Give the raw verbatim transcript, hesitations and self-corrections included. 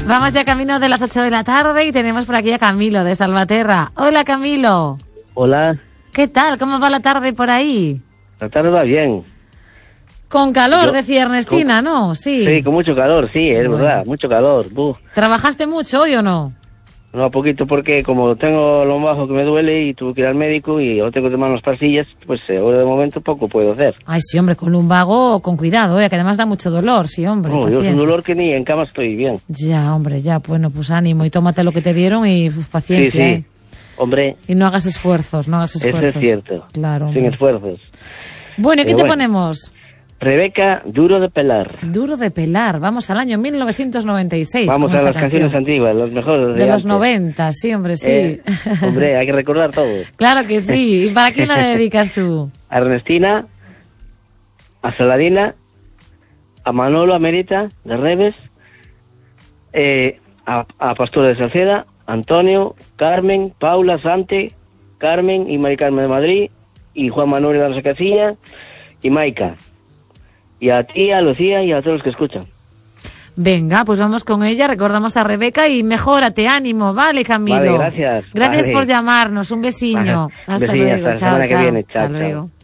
Vamos ya camino de las ocho de la tarde y tenemos por aquí a Camilo de Salvaterra. Hola, Camilo. Hola. ¿Qué tal? ¿Cómo va la tarde por ahí? La tarde va bien. Con calor, Yo, decía Ernestina, con, ¿no? Sí. Sí, con mucho calor, sí, es bueno. verdad, mucho calor. Buh. ¿Trabajaste mucho hoy o no? No, poquito, porque como tengo lo bajo que me duele y tuve que ir al médico y ahora tengo que tomar unas pastillas, pues ahora de momento poco puedo hacer. Ay, sí, hombre, con lumbago, con cuidado, ¿eh? Que además da mucho dolor, sí, hombre. No, yo es un dolor que ni en cama estoy bien. Ya, hombre, ya, bueno, pues ánimo y tómate lo que te dieron y uf, paciencia, sí, sí. ¿eh? Hombre. Y no hagas esfuerzos, no hagas esfuerzos. Eso es cierto. Claro. Sin hombre. esfuerzos. Bueno, ¿y qué Pero te bueno. ponemos? Rebeca, Duro de Pelar. Duro de Pelar, vamos al año mil novecientos noventa y seis. Vamos a las canción. canciones antiguas, las mejores. De, de los noventa, sí, hombre, sí. Eh, hombre, hay que recordar todo. Claro que sí. ¿Y para quién la dedicas tú? A Ernestina, a Saladina, a Manolo Amerita, de Reves, eh, a, a Pastora de Salceda, Antonio, Carmen, Paula, Sante, Carmen y Mari Carmen de Madrid, y Juan Manuel de la Casilla, y Maica. Y a ti, a Lucía y a todos los que escuchan. Venga, pues vamos con ella, recordamos a Rebeca y mejórate, ánimo, ¿vale, Camilo? Vale, gracias. Gracias vale. por llamarnos, un besiño. Vale. Hasta Besillo, luego, hasta la chao, semana chao. que viene. Chao, Hasta chao. luego.